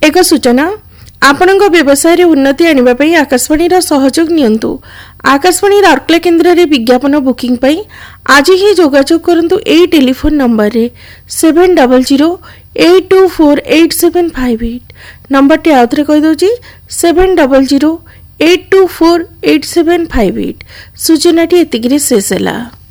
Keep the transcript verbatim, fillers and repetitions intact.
एक सूचना आपणक व्यवसाय उन्नति आने आकाशवाणी सहयोग नियंतु। आकाशवाणी राउरकेला केन्द्र में विज्ञापन बुकिंग पई आज ही जोगाजोग करंतु एई टेलीफोन नंबर रे seven double zero eight to four eight seven five eight number T आउथरे कहि दोची seven double zero eight to four eight seven five eight. सूचनाटी एतिगिरे शेष ହେଲା।